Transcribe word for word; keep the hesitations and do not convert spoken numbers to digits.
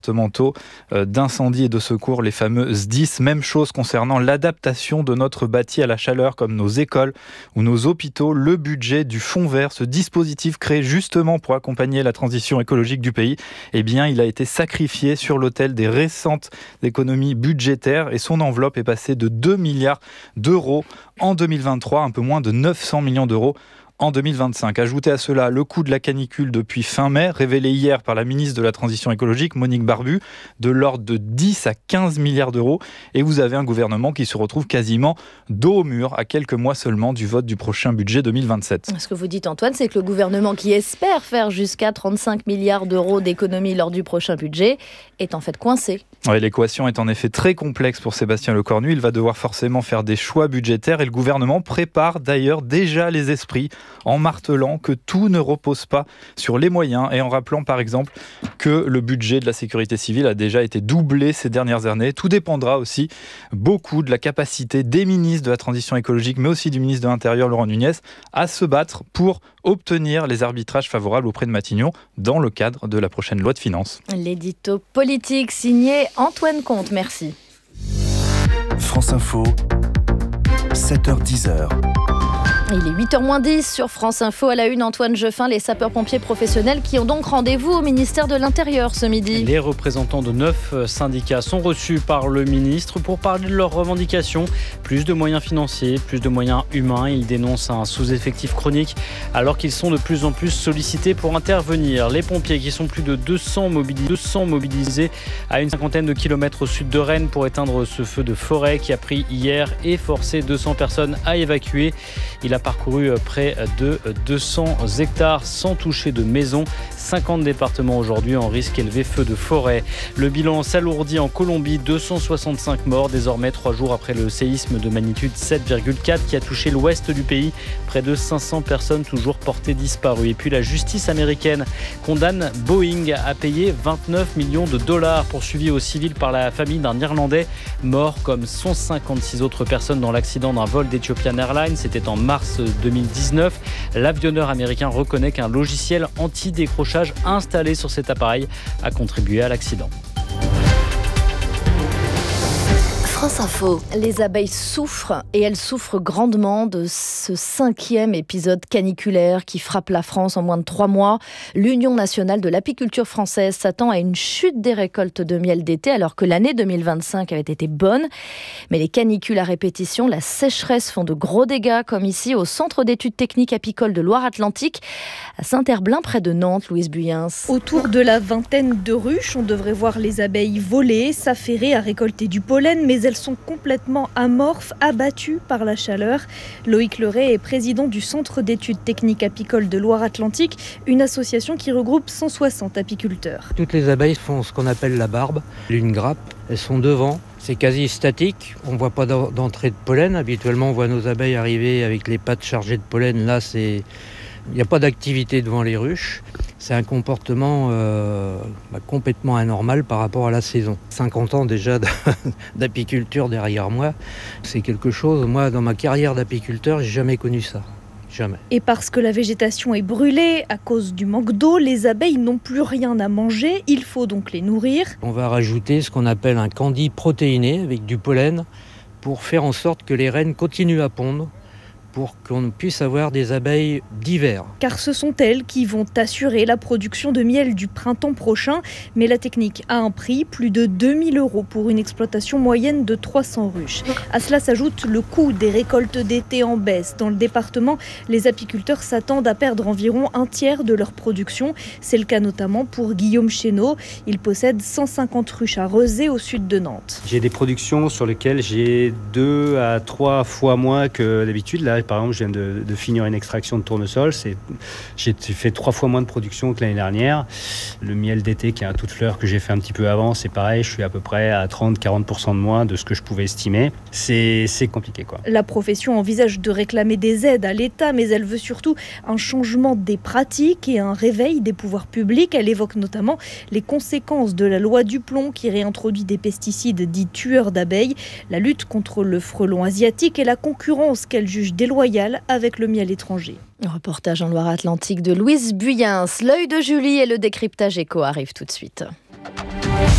départementaux d'incendie et de secours, les fameux S D I S. Même chose concernant l'adaptation de notre bâti à la chaleur, comme nos écoles ou nos hôpitaux. Le budget du Fonds vert, ce dispositif créé justement pour accompagner la transition écologique du pays, eh bien, il a été sacrifié sur l'autel des récentes économies budgétaires et son enveloppe est passée de deux milliards d'euros en deux mille vingt-trois, un peu moins de neuf cents millions d'euros en deux mille vingt-cinq. Ajoutez à cela le coût de la canicule depuis fin mai, révélé hier par la ministre de la Transition écologique, Monique Barbu, de l'ordre de dix à quinze milliards d'euros. Et vous avez un gouvernement qui se retrouve quasiment dos au mur, à quelques mois seulement du vote du prochain budget deux mille vingt-sept. Ce que vous dites, Antoine, c'est que le gouvernement qui espère faire jusqu'à trente-cinq milliards d'euros d'économies lors du prochain budget est en fait coincé. Ouais, l'équation est en effet très complexe pour Sébastien Lecornu. Il va devoir forcément faire des choix budgétaires et le gouvernement prépare d'ailleurs déjà les esprits en martelant que tout ne repose pas sur les moyens et en rappelant par exemple que le budget de la sécurité civile a déjà été doublé ces dernières années. Tout dépendra aussi beaucoup de la capacité des ministres de la transition écologique mais aussi du ministre de l'Intérieur Laurent Nunez à se battre pour obtenir les arbitrages favorables auprès de Matignon dans le cadre de la prochaine loi de finances. L'édito politique signé Antoine Comte, merci. France Info, sept heures dix. Il est huit heures moins dix sur France Info. À la une, Antoine Jeffin, les sapeurs-pompiers professionnels qui ont donc rendez-vous au ministère de l'Intérieur ce midi. Les représentants de neuf syndicats sont reçus par le ministre pour parler de leurs revendications. Plus de moyens financiers, plus de moyens humains. Ils dénoncent un sous-effectif chronique alors qu'ils sont de plus en plus sollicités pour intervenir. Les pompiers qui sont plus de deux cents mobilisés, deux cents mobilisés à une cinquantaine de kilomètres au sud de Rennes pour éteindre ce feu de forêt qui a pris hier et forcé deux cents personnes à évacuer. Il a parcouru près de deux cents hectares sans toucher de maison. cinquante départements aujourd'hui en risque élevé feu de forêt. Le bilan s'alourdit en Colombie, deux cent soixante-cinq morts désormais trois jours après le séisme de magnitude sept virgule quatre qui a touché l'ouest du pays. Près de cinq cents personnes toujours portées disparues. Et puis la justice américaine condamne Boeing à payer vingt-neuf millions de dollars poursuivis au civil par la famille d'un Irlandais mort comme cent cinquante-six autres personnes dans l'accident d'un vol d'Ethiopian Airlines. C'était en mars deux mille dix-neuf. L'avionneur américain reconnaît qu'un logiciel anti-décrochage installé sur cet appareil a contribué à l'accident. France Info. Les abeilles souffrent et elles souffrent grandement de ce cinquième épisode caniculaire qui frappe la France en moins de trois mois. L'Union nationale de l'apiculture française s'attend à une chute des récoltes de miel d'été alors que l'année deux mille vingt-cinq avait été bonne. Mais les canicules à répétition, la sécheresse font de gros dégâts comme ici au Centre d'études techniques apicoles de Loire-Atlantique à Saint-Herblain près de Nantes, Louise Buyens. Autour de la vingtaine de ruches, on devrait voir les abeilles voler, s'affairer à récolter du pollen, mais elles Elles sont complètement amorphes, abattues par la chaleur. Loïc Leray est président du Centre d'études techniques apicoles de Loire-Atlantique, une association qui regroupe cent soixante apiculteurs. Toutes les abeilles font ce qu'on appelle la barbe, une grappe. Elles sont devant, c'est quasi statique. On ne voit pas d'entrée de pollen. Habituellement, on voit nos abeilles arriver avec les pattes chargées de pollen. Là, c'est... il n'y a pas d'activité devant les ruches. C'est un comportement euh, bah, complètement anormal par rapport à la saison. cinquante ans déjà d'apiculture derrière moi, c'est quelque chose, moi dans ma carrière d'apiculteur, j'ai jamais connu ça. Jamais. Et parce que la végétation est brûlée à cause du manque d'eau, les abeilles n'ont plus rien à manger, il faut donc les nourrir. On va rajouter ce qu'on appelle un candy protéiné avec du pollen pour faire en sorte que les reines continuent à pondre, pour qu'on puisse avoir des abeilles d'hiver. Car ce sont elles qui vont assurer la production de miel du printemps prochain. Mais la technique a un prix, plus de deux mille euros pour une exploitation moyenne de trois cents ruches. À cela s'ajoute le coût des récoltes d'été en baisse. Dans le département, les apiculteurs s'attendent à perdre environ un tiers de leur production. C'est le cas notamment pour Guillaume Chénaud. Il possède cent cinquante ruches à Rezé au sud de Nantes. J'ai des productions sur lesquelles j'ai deux à trois fois moins que d'habitude. Là, par exemple, je viens de, de finir une extraction de tournesol. C'est, j'ai fait trois fois moins de production que l'année dernière. Le miel d'été, qui est un tout de fleur que j'ai fait un petit peu avant, c'est pareil. Je suis à peu près à trente à quarante pour cent de moins de ce que je pouvais estimer. C'est, c'est compliqué, quoi. La profession envisage de réclamer des aides à l'État, mais elle veut surtout un changement des pratiques et un réveil des pouvoirs publics. Elle évoque notamment les conséquences de la loi du plomb qui réintroduit des pesticides dits tueurs d'abeilles, la lutte contre le frelon asiatique et la concurrence qu'elle juge déloyale avec le miel étranger. Reportage en Loire-Atlantique de Louise Buyens. L'œil de Julie et le décryptage éco arrivent tout de suite.